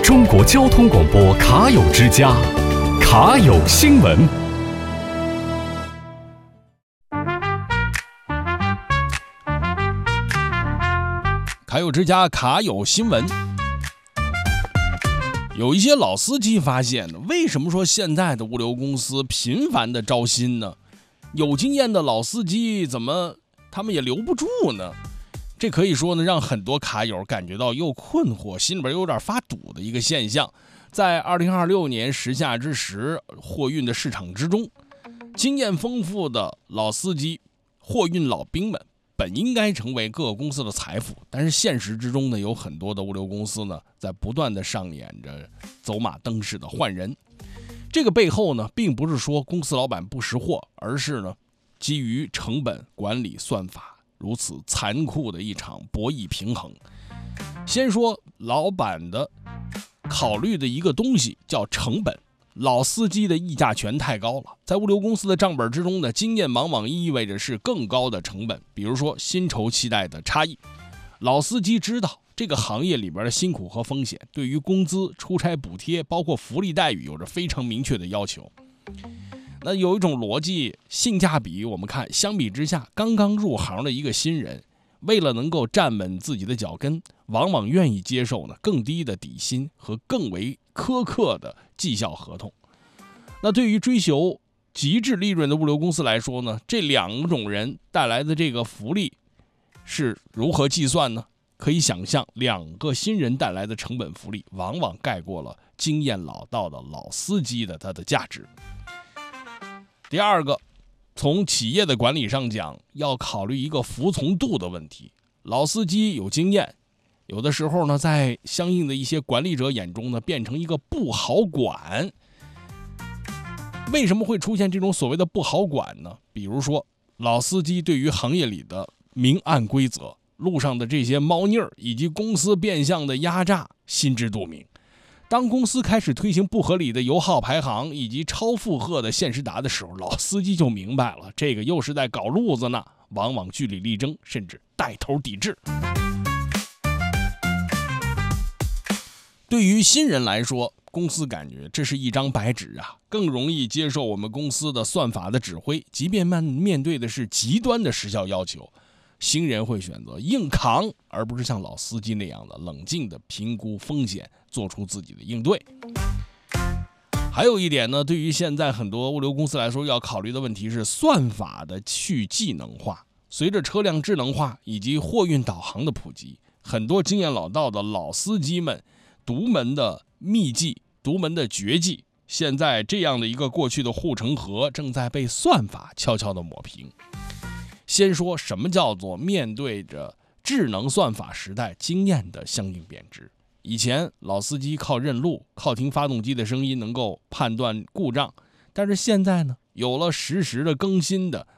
中国交通广播卡友之家，卡友新闻。 卡友之家，卡友新闻。有一些老司机发现，为什么说现在的物流公司频繁的招新呢？有经验的老司机怎么他们也留不住呢？这可以说呢，让很多卡友感觉到又困惑，心里边有点发堵的一个现象。在2026年时下之时，货运的市场之中，经验丰富的老司机、货运老兵们本应该成为各个公司的财富，但是现实之中呢，有很多的物流公司呢，在不断的上演着走马灯式的换人。这个背后呢，并不是说公司老板不识货，而是呢，基于成本管理算法如此残酷的一场博弈平衡。先说老板的考虑的一个东西叫成本，老司机的议价权太高了，在物流公司的账本之中呢，经验往往意味着是更高的成本，比如说薪酬期待的差异。老司机知道这个行业里边的辛苦和风险，对于工资、出差补贴，包括福利待遇有着非常明确的要求。那有一种逻辑，性价比，我们看相比之下，刚刚入行的一个新人，为了能够站稳自己的脚跟，往往愿意接受呢更低的底薪和更为苛刻的绩效合同。那对于追求极致利润的物流公司来说呢，这两种人带来的这个福利是如何计算呢？可以想象，两个新人带来的成本福利往往盖过了经验老道的老司机的它的价值。第二个，从企业的管理上讲，要考虑一个服从度的问题。老司机有经验，有的时候呢，在相应的一些管理者眼中呢，变成一个不好管。为什么会出现这种所谓的不好管呢？比如说，老司机对于行业里的明暗规则、路上的这些猫腻儿，以及公司变相的压榨，心知肚明。当公司开始推行不合理的油耗排行以及超负荷的限时达的时候，老司机就明白了，这个又是在搞路子呢，往往据理力争，甚至带头抵制。对于新人来说，公司感觉这是一张白纸啊，更容易接受我们公司的算法的指挥，即便面对的是极端的时效要求，新人会选择硬扛，而不是像老司机那样的冷静的评估风险，做出自己的应对。还有一点呢，对于现在很多物流公司来说，要考虑的问题是算法的去技能化。随着车辆智能化以及货运导航的普及，很多经验老道的老司机们独门的秘技、独门的绝技，现在这样的一个过去的护城河正在被算法悄悄地抹平。先说什么叫做面对着智能算法时代经验的相应贬值。以前老司机靠认路，靠听发动机的声音能够判断故障，但是现在呢，有了实时的更新的